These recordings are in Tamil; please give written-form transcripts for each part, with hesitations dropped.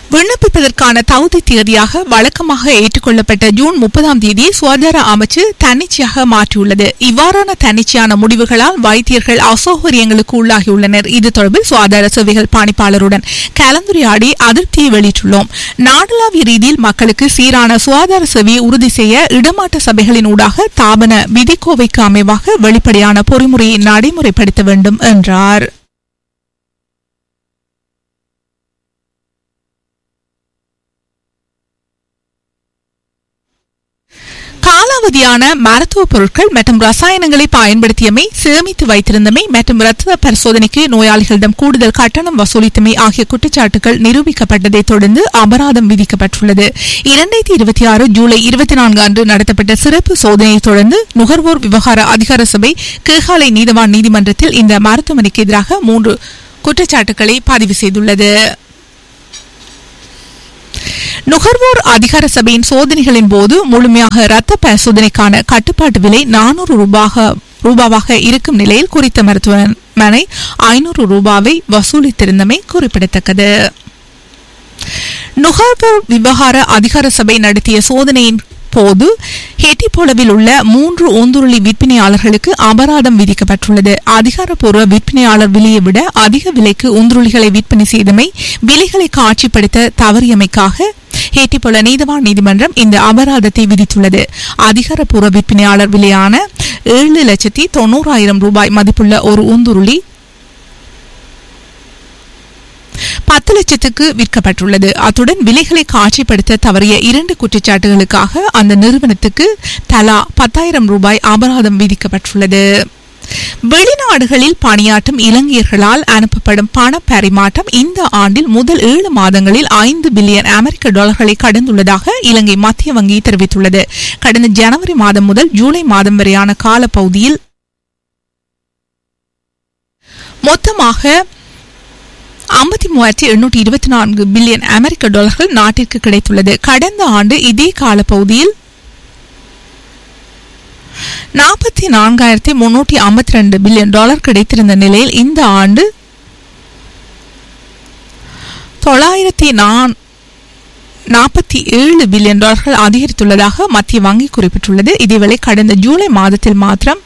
விண்ணப்பிப்பதற்கான தகுதி தேதியாக வழக்கமாக ஏற்றுக்கொள்ளப்பட்ட ஜூன் 30ஆம் தேதியை சுகாதார அமைச்சு தன்னிச்சையாக மாற்றியுள்ளது. இவ்வாறான தன்னிச்சையான முடிவுகளால் வைத்தியர்கள் அசௌகரியங்களுக்கு உள்ளாகியுள்ளனர். இது தொடர்பில் சுகாதார சேவைகள் பணிப்பாளருடன் கலந்துரையாடி அதிருப்தியை வெளியிட்டுள்ளோம். நாடளாவிய ரீதியில் மக்களுக்கு சீரான சுகாதார சேவையை உறுதி செய்ய இடமாற்ற சபைகளின் ஊடாக தாபன விதிக்கோவைக்கு அமைவாக வெளிப்படையான பொறிமுறையை நடைமுறைப்படுத்த வேண்டும் என்றார். காலாவதியான மருத்துவ பொருட்கள் மற்றும் ரசாயனங்களை பயன்படுத்தியமை, சேமித்து வைத்திருந்தமை மற்றும் இரத்த பரிசோதனைக்கு நோயாளிகளிடம் கூடுதல் கட்டணம் வசூலித்தமை ஆகிய குற்றச்சாட்டுகள் நிரூபிக்கப்பட்டதை தொடர்ந்து அபராதம் விதிக்கப்பட்டுள்ளது. 2026 ஜூலை 24 அன்று நடத்தப்பட்ட சிறப்பு சோதனையை தொடர்ந்து நுகர்வோர் விவகார அதிகார சபை கேகாலை நீதவான் நீதிமன்றத்தில் இந்த மருத்துவமனைக்கு எதிராக 3 குற்றச்சாட்டுகளை பதிவு செய்துள்ளது. நுகர்வோர் அதிகார சபையின் சோதனைகளின் போது முழுமையாக இரத்த பரிசோதனைக்கான கட்டுப்பாட்டு விலை 400 ரூபாவாக இருக்கும் நிலையில் குறித்த மருத்துவமனை 500 ரூபாவை வசூலித்திருந்தமை குறிப்பிடத்தக்கது. நுகர்வோர் விவகார அதிகார சபை நடத்திய சோதனையின் போது ஹெட்டிபோலவில் உள்ள 3 ஓந்துருளி விற்பனையாளர்களுக்கு அபராதம் விதிக்கப்பட்டுள்ளது. அதிகாரப்பூர்வ விற்பனையாளர் விலையை விட அதிக விலைக்கு ஓந்துருளிகளை விற்பனை செய்தமை, விலைகளை காட்சிப்படுத்த தவறியமைக்காக ஹெட்டிபோல நீதவான் நீதிமன்றம் இந்த அபராதத்தை விதித்துள்ளது. அதிகாரப்பூர்வ விற்பனையாளர் விலையான 7,90,000 ரூபாய் மதிப்புள்ள ஒரு ஓந்துருளி 10 லட்சத்துக்கு விற்கப்பட்டுள்ளது. அத்துடன் விலைகளை காட்சிப்படுத்த தவறிய 2 குற்றச்சாட்டுகளுக்காக அந்த நிறுவனத்துக்கு தலா 10,000 ரூபாய் அபராதம் விதிக்கப்பட்டுள்ளது. வெளிநாடுகளில் பணியாற்றும் இலங்கையர்களால் அனுப்பப்படும் பண பரிமாற்றம் இந்த ஆண்டில் முதல் 7 மாதங்களில் $5 பில்லியன் கடந்துள்ளதாக இலங்கை மத்திய வங்கி தெரிவித்துள்ளது. கடந்த ஜனவரி மாதம் முதல் ஜூலை மாதம் வரையான காலப்பகுதியில் மொத்தமாக $53,824 பில்லியன் நாட்டிற்கு கிடைத்துள்ளது. கடந்த ஆண்டு இதே காலப்பகுதியில் $44,352 பில்லியன் கிடைத்திருந்த நிலையில் இந்த ஆண்டு $947 பில்லியன் அதிகரித்துள்ளதாக மத்திய வங்கி குறிப்பிட்டுள்ளது. இதேவேளை கடந்த ஜூலை மாதத்தில் மாத்திரம்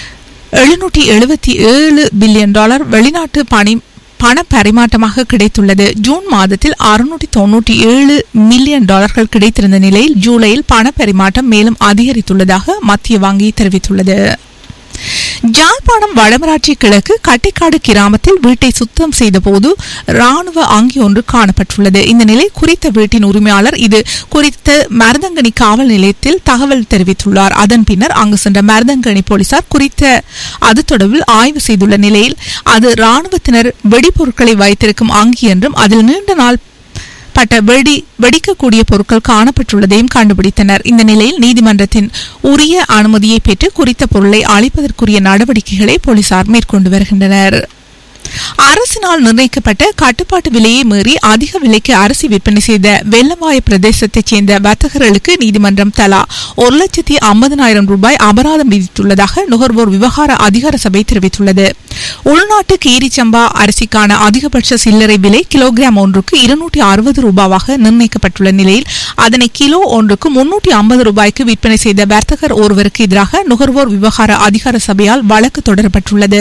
$777 பில்லியன் வெளிநாட்டு பண பரிமாற்றமாக கிடைத்துள்ளது. ஜூன் மாதத்தில் $697 மில்லியன் கிடைத்திருந்த நிலையில் ஜூலையில் பண பரிமாற்றம் மேலும் அதிகரித்துள்ளதாக மத்திய வங்கி தெரிவித்துள்ளது. ஜாழ்ப்பாணம் வடமராட்சி கிழக்கு கட்டிக்காடு கிராமத்தில் வீட்டை சுத்தம் செய்த போது ராணுவ அங்கி ஒன்று காணப்பட்டுள்ளது. இந்த நிலை குறித்த வீட்டின் உரிமையாளர் இது குறித்த மருதங்கனி காவல் நிலையத்தில் தகவல் தெரிவித்துள்ளார். அதன் பின்னர் அங்கு சென்ற மருதங்கனி போலீசார் குறித்த அது தொடர்பில் ஆய்வு செய்துள்ள நிலையில் அது ராணுவத்தினர் வெடிப்பொருட்களை வைத்திருக்கும் அங்கி என்றும் அதில் நீண்ட நாள் வெடிக்கக்கூடிய பொருட்கள் காணப்பட்டுள்ளதையும் கண்டுபிடித்தனர். இந்த நிலையில் நீதிமன்றத்தின் உரிய அனுமதியை பெற்று குறித்த பொருளை அழிப்பதற்குரிய நடவடிக்கைகளை போலீசார் மேற்கொண்டு வருகின்றனர். அரசினால் நிர்ணயிக்கப்பட்ட கட்டுப்பாட்டு விலையை மீறி அதிக விலைக்கு அரிசி விற்பனை செய்த வெள்ளவாய பிரதேசத்தைச் சேர்ந்த வர்த்தகர்களுக்கு நீதிமன்றம் தலா 1,50,000 ரூபாய் அபராதம் விதித்துள்ளதாக நுகர்வோர் விவகார அதிகார சபை தெரிவித்துள்ளது. உள்நாட்டு கீரிச்சம்பா அரிசிக்கான அதிகபட்ச சில்லறை விலை கிலோகிராம் ஒன்றுக்கு 260 ரூபாவாக நிர்ணயிக்கப்பட்டுள்ள நிலையில் அதனை கிலோ ஒன்றுக்கு 350 ரூபாய்க்கு விற்பனை செய்த வர்த்தகர் ஒருவருக்கு எதிராக நுகர்வோர் விவகார அதிகார சபையால் வழக்கு தொடரப்பட்டுள்ளது.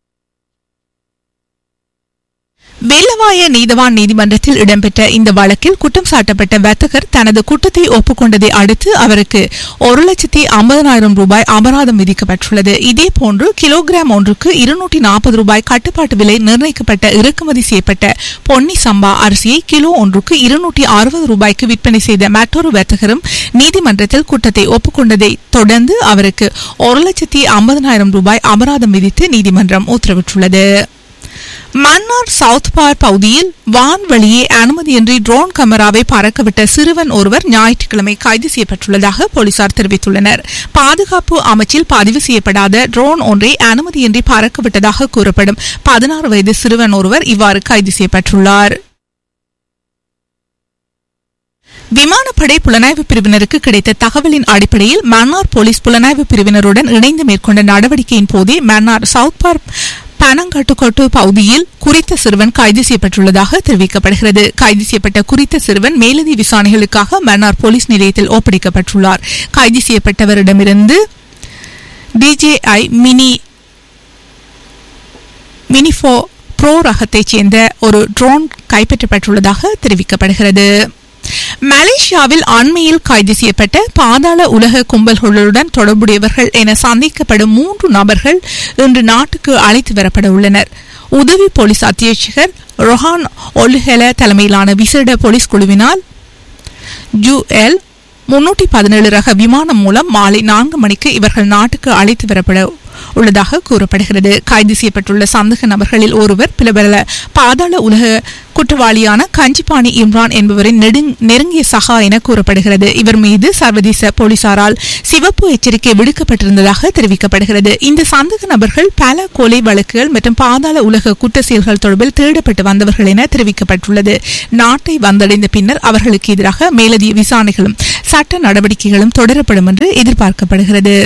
வெள்ளவாய நீதவான் நீதிமன்றத்தில் இடம்பெற்ற இந்த வழக்கில் குற்றம் சாட்டப்பட்ட வர்த்தகர் தனது குற்றத்தை ஒப்புக்கொண்டதை அடுத்து அவருக்கு 1,50,000 ரூபாய் அபராதம் விதிக்கப்பட்டுள்ளது. இதேபோன்று கிலோகிராம் ஒன்றுக்கு 240 ரூபாய் கட்டுப்பாட்டு விலை நிர்ணயிக்கப்பட்ட இறக்குமதி செய்யப்பட்ட பொன்னி சம்பா அரிசியை கிலோ ஒன்றுக்கு 260 ரூபாய்க்கு விற்பனை செய்த மற்றொரு வர்த்தகரும் நீதிமன்றத்தில் குற்றத்தை ஒப்புக்கொண்டதை தொடர்ந்து அவருக்கு 1,50,000 ரூபாய் அபராதம் விதித்து நீதிமன்றம் உத்தரவிட்டுள்ளது. மன்னார் சவுத் பார் பகுதியில் வான்வழியே அனுமதியின்றி ட்ரோன் கேமராவை பறக்கவிட்ட சிறுவன் ஒருவர் ஞாயிற்றுக்கிழமை கைது செய்யப்பட்டுள்ளதாக போலீசார் தெரிவித்துள்ளனர். பாதுகாப்பு அமைச்சில் பதிவு செய்யப்படாத ட்ரோன் ஒன்றை அனுமதியின்றி பறக்கவிட்டதாக கூறப்படும் 16 வயது சிறுவன் ஒருவர் இவ்வாறு கைது செய்யப்பட்டுள்ளார். விமானப்படை புலனாய்வு பிரிவினருக்கு கிடைத்த தகவலின் அடிப்படையில் மன்னார் போலீஸ் புலனாய்வு பிரிவினருடன் இணைந்து மேற்கொண்ட நடவடிக்கையின் போதே மன்னார் சவுத் பார் பனங்கட்டுக்கோட்டு பகுதியில் குறித்த சிறுவன் கைது செய்யப்பட்டுள்ளதாக தெரிவிக்கப்படுகிறது. கைது செய்யப்பட்ட குறித்த சிறுவன் மேலதிக விசாரணைகளுக்காக மன்னார் போலீஸ் நிலையத்தில் ஒப்படைக்கப்பட்டுள்ளார். கைது செய்யப்பட்டவரிடமிருந்து DJI மினி ப்ரோ ரகத்தைச் சேர்ந்த ஒரு ட்ரோன் கைப்பற்றப்பட்டுள்ளதாக தெரிவிக்கப்படுகிறது. மலேசியாவில் அண்மையில் கைது செய்யப்பட்ட பாதாள உலக கும்பல்களுடன் தொடர்புடையவர்கள் என சந்தேகிக்கப்படும் 3 நபர்கள் இன்று நாட்டுக்கு அழைத்து வரப்பட உள்ளனர். உதவி போலீஸ் அத்தியட்சகர் ரொஹான் ஒலுஹெல தலைமையிலான விசேட போலீஸ் குழுவினால் UL 317 ரக விமானம் மூலம் மாலை 4 மணிக்கு இவர்கள் நாட்டுக்கு அழைத்து வரப்பட உள்ளதாக கூறப்படுகிறது. கைது செய்யப்பட்டுள்ள சந்தேக நபர்களில் ஒருவர் பிரபல பாதாள உலக குற்றவாளியான கஞ்சிபாணி இம்ரான் என்பவரின் நெருங்கிய சகா என கூறப்படுகிறது. இவர் மீது சர்வதேச போலீசாரால் சிவப்பு எச்சரிக்கை விடுக்கப்பட்டிருந்ததாக தெரிவிக்கப்படுகிறது. இந்த சந்தேக நபர்கள் பல கொலை வழக்குகள் மற்றும் பாதாள உலக குற்ற செயல்கள் தொடர்பில் தேடப்பட்டு வந்தவர்கள் என தெரிவிக்கப்பட்டுள்ளது. நாட்டை வந்தடைந்த பின்னர் அவர்களுக்கு எதிராக மேலதிக விசாரணைகளும் சட்ட நடவடிக்கைகளும் தொடரப்படும் என்று எதிர்பார்க்கப்படுகிறது.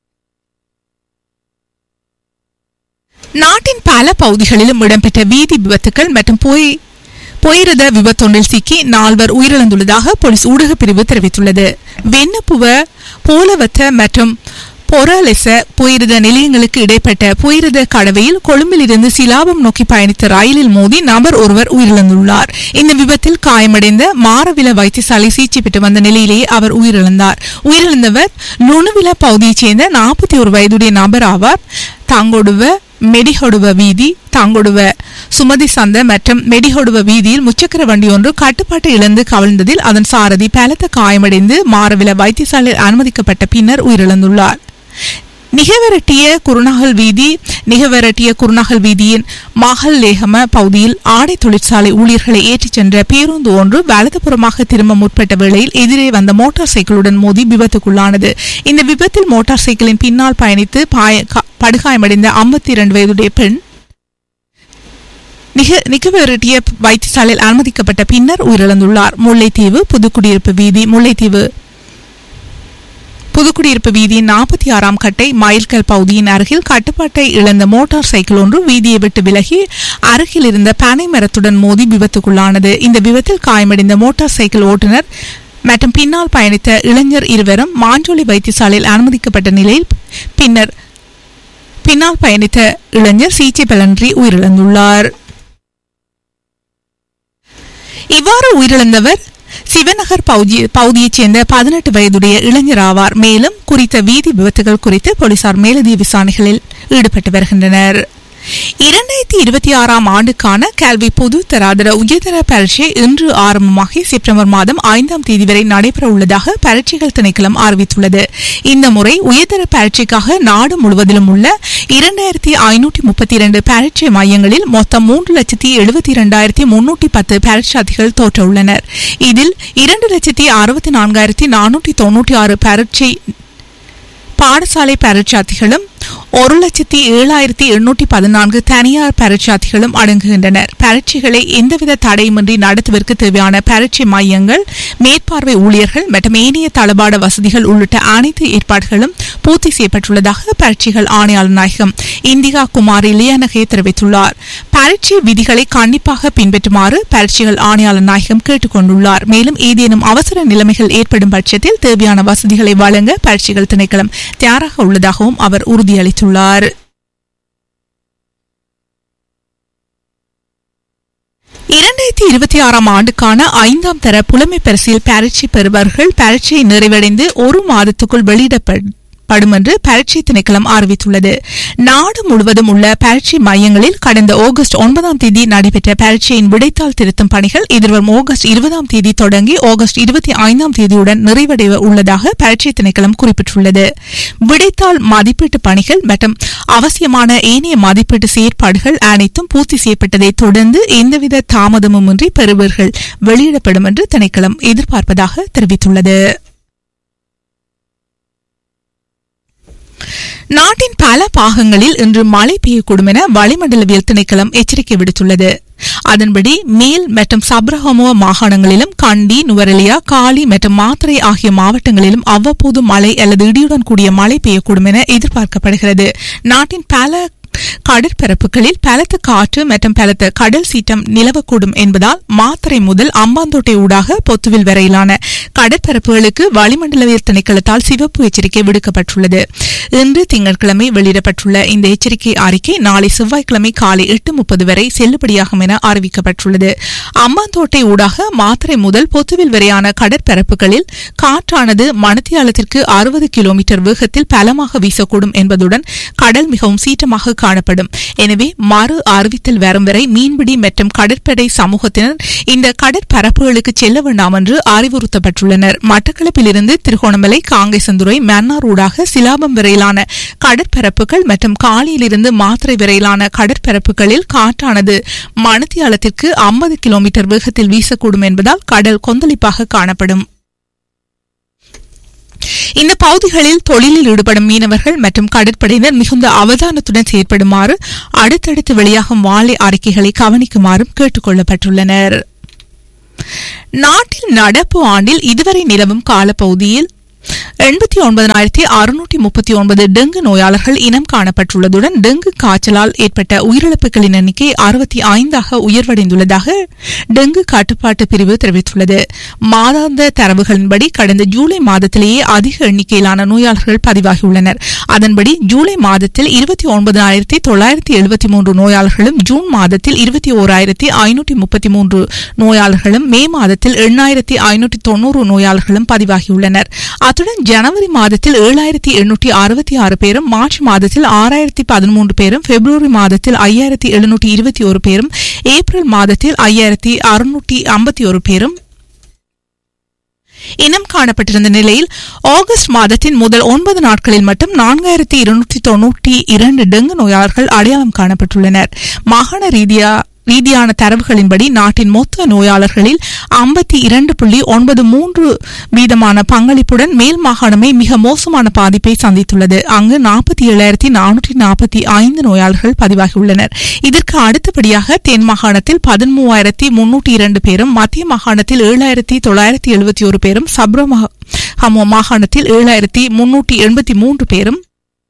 நாட்டின் பல பகுதிகளிலும் இடம்பெற்ற வீதி விபத்துக்கள் மற்றும் போயிரத விபத்தொன்றில் சிக்கி 4 உயிரிழந்துள்ளதாக போலீஸ் ஊடகப் பிரிவு தெரிவித்துள்ளது. வெண்ணப்புவ போலவத்த மற்றும் பொரலெச போயிரத நிலையங்களுக்கு இடைப்பட்ட போயிரத கடவையில் கொழும்பில் இருந்து சிலாபம் நோக்கி பயணித்த ரயிலில் மோதி நபர் ஒருவர் உயிரிழந்துள்ளார். இந்த விபத்தில் காயமடைந்த மாரவில வைத்தியசாலை சிகிச்சை பெற்று வந்த நிலையிலேயே அவர் உயிரிழந்தார். உயிரிழந்தவர் லுணுவில பகுதியைச் சேர்ந்த 41 வயதுடைய நபர் ஆவார். தாங்கொடுவ மெடிஹொடுவ வீதி, தாங்கொடுவ சுமதி சந்த மற்றும் மெடிஹொடுவ வீதியில் முச்சக்கர வண்டி ஒன்று கட்டுப்பாட்டை இழந்து கவிழ்ந்ததில் அதன் சாரதி பலத்த காயமடைந்து மாரவில வைத்தியசாலையில் அனுமதிக்கப்பட்ட பின்னர் உயிரிழந்துள்ளார். நிகவரட்டிய குருநாகல் வீதியின் மகள் லேகம பகுதியில் ஆடை தொழிற்சாலை ஊழியர்களை ஏற்றிச் சென்ற பேருந்து ஒன்று வலதுபுறமாக திரும்ப முற்பட்ட வேளையில் எதிரே வந்த மோட்டார் சைக்கிளுடன் மோதி விபத்துக்குள்ளானது. இந்த விபத்தில் மோட்டார் சைக்கிளின் பின்னால் பயணித்து படுகாயமடைந்த 52 வயதுடைய பெண் நிகவரட்டிய வைத்தியசாலையில் அனுமதிக்கப்பட்ட பின்னர் உயிரிழந்துள்ளார். முல்லைத்தீவு புதுக்குடியிருப்பு வீதியின் 46ஆம் கட்டை மயில்கல் பகுதியின் அருகில் கட்டுப்பாட்டை இழந்த மோட்டார் சைக்கிள் ஒன்று வீதியை விட்டு விலகி அருகில் இருந்த பனை மரத்துடன் மோதி விபத்துக்குள்ளானது. இந்த விபத்தில் காயமடைந்த மோட்டார் சைக்கிள் ஓட்டுநர் மற்றும் பின்னால் பயணித்த இளைஞர் இருவரும் மாஞ்சோலை வைத்தியசாலையில் அனுமதிக்கப்பட்ட நிலையில் பின்னால் பயணித்த இளைஞர் சிகிச்சை பலனின்றி உயிரிழந்துள்ளார். இவ்வாறு உயிரிழந்தவர் சிவநகர் பகுதியைச் சேர்ந்த 18 வயதுடைய இளைஞர் ஆவார். மேலும் குறித்த வீதி விபத்துகள் குறித்து போலீசார் மேலதிக விசாரணைகளில் ஈடுபட்டு வருகின்றனர். 2026ஆம் ஆண்டுக்கான கல்வி பொது தராதர உயர்தர பரீட்சை இன்று ஆரம்பமாகி செப்டம்பர் மாதம் 5ஆம் தேதி வரை நடைபெற உள்ளதாக பரீட்சைகள் திணைக்களம் அறிவித்துள்ளது. இந்த முறை உயர்தர பரீட்சைக்காக நாடு முழுவதிலும் உள்ள 2532 பரீட்சை மையங்களில் மொத்தம் 3,72,310 பரீட்சார்த்திகள் தோற்ற உள்ளனர். இதில் 2,64,496 பரீட்சை பாடசாலை பரீட்சார்த்திகளும் 1,07,814 தனியார் பரீட்சார்த்திகளும் அடங்குகின்றனர். பரீட்சைகளை எந்தவித தடையுமின்றி நடத்துவதற்கு தேவையான பரீட்சை மையங்கள், மேற்பார்வை ஊழியர்கள் மற்றும் ஏனைய தளபாட வசதிகள் உள்ளிட்ட அனைத்து ஏற்பாடுகளும் பூர்த்தி செய்யப்பட்டுள்ளதாக பரீட்சைகள் ஆணையாளர் நாயகம் இந்திகா குமாரி லியானகே தெரிவித்துள்ளார். பரீட்சை விதிகளை கண்டிப்பாக பின்பற்றுமாறு பரீட்சைகள் ஆணையாளர் நாயகம் கேட்டுக் கொண்டுள்ளார். மேலும் ஏதேனும் அவசர நிலைமைகள் ஏற்படும் பட்சத்தில் தேவையான வசதிகளை வழங்க பரீட்சைகள் திணைக்களம் தயாராக உள்ளதாகவும் அவர் உறுதியளித்துள்ளார். ஆண்டுக்கான 5ஆம் தர புலமை பரிசில் பரீட்சை பெறுபவர்கள் பரீட்சை நிறைவடைந்து 1 மாதத்துக்குள் வெளியிடப்படும் என்று பரீட்சை திணைக்களம் அறிவித்துள்ளது. நாடு முழுவதும் உள்ள பரீட்சை மையங்களில் கடந்த ஆகஸ்ட் 9ஆம் தேதி நடைபெற்ற பரீட்சையின் விடைத்தாள் திருத்தும் பணிகள் எதிர்வரும் ஆகஸ்ட் 20ஆம் தேதி தொடங்கி ஆகஸ்ட் 25ஆம் தேதியுடன் நிறைவடைய உள்ளதாக பரீட்சை திணைக்களம் குறிப்பிட்டுள்ளது. விடைத்தாள் மதிப்பீட்டு பணிகள் மற்றும் அவசியமான ஏனைய மதிப்பீட்டு செயற்பாடுகள் அனைத்தும் பூர்த்தி செய்யப்பட்டதை தொடர்ந்து எந்தவித தாமதமுமின்றி பெறுபவர்கள் வெளியிடப்படும் என்று திணைக்களம் எதிர்பார்ப்பதாக தெரிவித்துள்ளது. நாட்டின் பல பாகங்களில் இன்று மழை பெய்யக்கூடும் என வளிமண்டலவியல் திணைக்களம் எச்சரிக்கை விடுத்துள்ளது. அதன்படி மேல் மற்றும் சப்ரஹமுவ மாகாணங்களிலும் கண்டி, நுவரெலியா, காலி மற்றும் மாத்தறை ஆகிய மாவட்டங்களிலும் அவ்வப்போது மழை அல்லது இடியுடன் கூடிய மழை பெய்யக்கூடும் என எதிர்பார்க்கப்படுகிறது. நாட்டின் பல கடற்பரப்புகளில் பலத்த காற்று மற்றும் பலத்த கடல் சீற்றம் நிலவக்கூடும் என்பதால் மாத்தறை முதல் அம்பாந்தோட்டை ஊடாக பொத்துவில் வரையிலான கடற்பரப்புகளுக்கு வளிமண்டலவியல் திணைக்களத்தால் சிவப்பு எச்சரிக்கை விடுக்கப்பட்டுள்ளது. இன்று திங்கட்கிழமை வெளியிடப்பட்டுள்ள இந்த எச்சரிக்கை அறிக்கை நாளை செவ்வாய்க்கிழமை காலை 8:30 வரை செல்லுபடியாகும் என அறிவிக்கப்பட்டுள்ளது. அம்பாந்தோட்டை ஊடாக மாத்தறை முதல் பொத்துவில் வரையான கடற்பரப்புகளில் காற்றானது மணித்தியாலத்திற்கு 60 கிலோமீட்டர் வேகத்தில் பலமாக வீசக்கூடும் என்பதுடன் கடல் மிகவும் சீற்றமாக காணப்படும். எனவே மறு அறிவித்தல் வரும் வரை மீன்பிடி மற்றும் கடற்படை சமூகத்தினர் இந்த கடற்பரப்புகளுக்கு செல்ல வேண்டாம் என்று அறிவுறுத்தப்பட்டுள்ளனர். மட்டக்களப்பிலிருந்து திருகோணமலை, காங்கேசந்துறை, மன்னார் ஊடாக சிலாபம் வரையிலான கடற்பரப்புகள் மற்றும் காலியிலிருந்து மாத்தறை வரையிலான கடற்பரப்புகளில் காற்றானது மணித்தியாலத்திற்கு 50 கிலோமீட்டர் வேகத்தில் வீசக்கூடும் என்பதால் கடல் கொந்தளிப்பாக காணப்படும். இந்த பகுதிகளில் தொழிலில் ஈடுபடும் மீனவர்கள் மற்றும் கடற்படையினர் மிகுந்த அவதானத்துடன் செயற்படுமாறு அடுத்தடுத்து வெளியாகும் வானிலை அறிக்கைகளை கவனிக்குமாறும் கேட்டுக் கொள்ளப்பட்டுள்ளனர். நாட்டில் நடப்பு ஆண்டில் இதுவரை நிலவும் காலப்பகுதியில் 89,639 டெங்கு நோயாளர்கள் இனம் காணப்பட்டுள்ளதுடன் டெங்கு காய்ச்சலால் ஏற்பட்ட உயிரிழப்புகளின் எண்ணிக்கை 65ஆக உயர்வடைந்துள்ளதாக டெங்கு கட்டுப்பாட்டு பிரிவு தெரிவித்துள்ளது. மாதாந்த தரவுகளின்படி கடந்த ஜூலை மாதத்திலேயே அதிக எண்ணிக்கையிலான நோயாளர்கள் பதிவாகியுள்ளனர். அதன்படி ஜூலை மாதத்தில் 29,973 நோயாளர்களும், ஜூன் மாதத்தில் 21,533 நோயாளர்களும், மே மாதத்தில் 8,590 நோயாளர்களும் பதிவாகியுள்ளனர். அத்துடன் ஜனவரி மாதத்தில் 7,866 பேரும், மார்ச் மாதத்தில் 6,013 பேரும், பிப்ரவரி மாதத்தில் 5,721 பேரும், ஏப்ரல் மாதத்தில் 5,651 பேரும் இனம் காணப்பட்டிருந்த நிலையில் ஆகஸ்ட் மாதத்தின் முதல் 9 நாட்களில் மட்டும் 4,292 டெங்கு நோயாளர்கள் அடையாளம் காணப்பட்டுள்ளனர். மாகாண ரீதியான தரவுகளின்படி நாட்டின் மொத்த நோயாளர்களில் 52.93% பங்களிப்புடன் மேல் மாகாணமே மிக மோசமான பாதிப்பை சந்தித்துள்ளது. அங்கு 47,445 நோயாளர்கள் பதிவாகியுள்ளனர். இதற்கு அடுத்தபடியாக தென் மாகாணத்தில் 13,302 பேரும், மத்திய மாகாணத்தில் 7,971 பேரும், சப்ரகமுவ மாகாணத்தில் 7,383 பேரும்,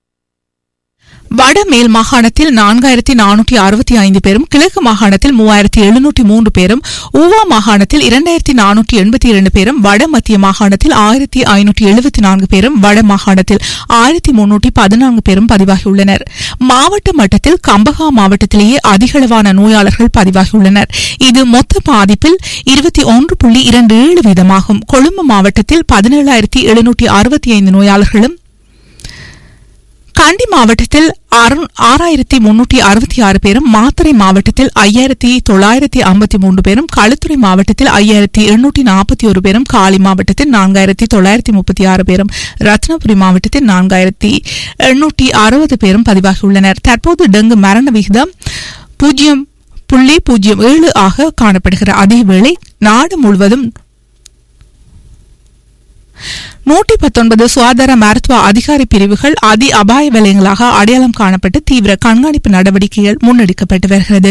வட மேல் மாகாணத்தில் 4,465 பேரும், கிழக்கு மாகாணத்தில் 3,703 பேரும், ஊவா மாகாணத்தில் 2,482 பேரும், வட மத்திய மாகாணத்தில் 1,574 பேரும், வட மாகாணத்தில் 1,314 பேரும் பதிவாகியுள்ளனர். மாவட்ட மட்டத்தில் கம்பகா மாவட்டத்திலேயே அதிகளவான நோயாளர்கள் பதிவாகியுள்ளனர். இது மொத்த பாதிப்பில் 21.27%. கொழும்பு மாவட்டத்தில் 17,765 நோயாளர்களும், கண்டி மாவட்டத்தில் 6,366 பேரும், மாத்தறை மாவட்டத்தில் 5,953 பேரும், களுத்துறை மாவட்டத்தில் 5,841 பேரும், காலி மாவட்டத்தில் 4,936 பேரும், ரத்னபுரி மாவட்டத்தில் 4,860 பேரும் பதிவாகியுள்ளனர். தற்போது டெங்கு மரண விகிதம் 0.07 ஆக காணப்படுகிற அதேவேளை நாடு முழுவதும் 119 சுகாதார மருத்துவ அதிகாரி பிரிவுகள் அதி அபாய வலயங்களாக அடையாளம் காணப்பட்டு தீவிர கண்காணிப்பு நடவடிக்கைகள் முன்னெடுக்கப்பட்டு வருகிறது.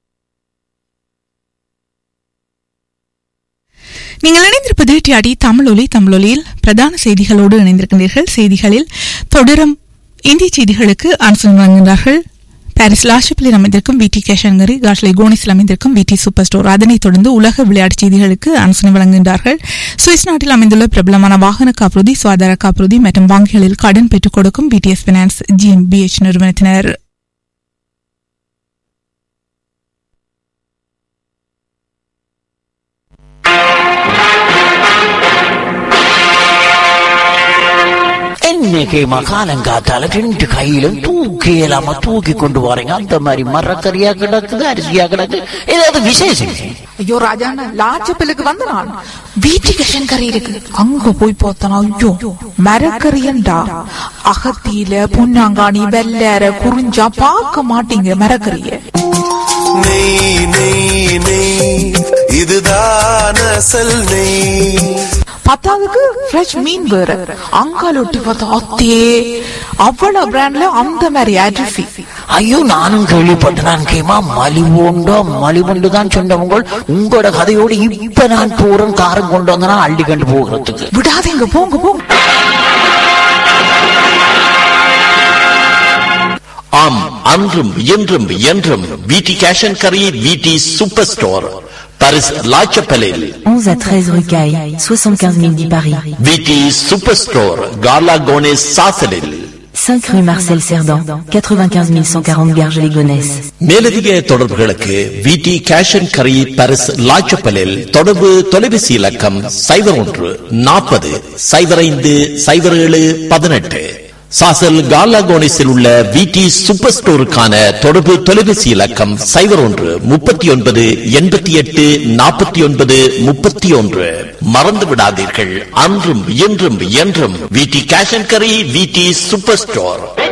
நீங்கள் இணைந்திருப்பது டிஆர்டி தமிழொலி. தமிழொலியில் பிரதான செய்திகளோடு இணைந்திருக்கின்றீர்கள். செய்திகளில் தொடரும் இந்திய செய்திகளுக்கு அனுசரணை வழங்குகிறார்கள் பாரிஸ் லாஷப்பிலில் அமைந்திருக்கும் விடி கேஷங்கரி, காஷ்லை கோனிஸில் அமைந்திருக்கும் விடி சூப்பர் ஸ்டோர். அதனைத் தொடர்ந்து உலக விளையாட்டுச் செய்திகளுக்கு அனுசரணை வழங்குகின்றார்கள் சுவிஸ் நாட்டில் அமைந்துள்ள பிரபலமான வாகன காப்புறுதி, சுகாதார காப்புறுதி மற்றும் வங்கிகளில் கடன் பெற்றுக் கொடுக்கும் விடிஎஸ் பைனான்ஸ் GmbH நிறுவனத்தினர். இன்னைக்கு மகாலங்காத்தால 2 கையிலும் தூக்கி இல்லாம தூக்கி கொண்டு வரீங்க. அந்த மாதிரி மரக்கறியா கிடக்குது, அரிசியா கிடக்கு, ஏதாவது விசேஷம்? ஐயோ ராஜாண்ணா, லாச்சப்பிலுக்கு வந்த நான் வீட்டுக்கு கறி இருக்கு, அங்க போய் பார்த்தனா ஐயோ மரக்கறியண்டா. அகத்தியில பொன்னாங்காணி வெள்ளற குறிஞ்சா பார்க்க மாட்டீங்க மரக்கறிய. நெய் நெய் நெய் இதுதான் அசல் நெய். பத்தாவதுக்கு ஃப்ரெஷ் மீன் வேற, அங்காலொட்டி பார்த்தா அத்தே அவ்வளவு பிராண்ட்ல அந்த மாதிரி அரிசி. ஐயோ நானும் கேள்விப்பட்டேன். கேமா மலிவுண்டு தான் சொன்னவங்க. உங்களோட கதையோடு இப்ப நான் போறேன், காரம் கொண்டு வந்தனா அள்ளி கண்டு போகிறதுக்கு. விடாதீங்க, போங்க போங்க. ஆம், அன்றும் இன்றும் என்றும் விடி கேஷ் அண்ட் கரி விடி சூப்பர் ஸ்டோர், பாரிஸ் லாச்சப்பலில் 11 à 13 rue Caille, 75 010 Paris. விடி சூப்பர் ஸ்டோர், கார்லா கோனேஸ் சாசலில் 5 rue Marcel Cerdan, 95 140 Garges-les-Gonesse. மேலதிக தொடர்புகளுக்கு விடி கேஷ் அண்ட் கரி பாரிஸ் லாச்சப்பலில் தொடர்பு தொலைபேசி இலக்கம் 01 40 05 07 18. சாசல் கார்லா கோனேஸில் உள்ள விடி சூப்பர் ஸ்டோருக்கான தொடர்பு தொலைபேசி இலக்கம் 01 39 88 49 31. மறந்து விடாதீர்கள், அன்றும் இன்றும் என்றும் விடி கேஷ் அண்ட் கரி விடி சூப்பர் ஸ்டோர்.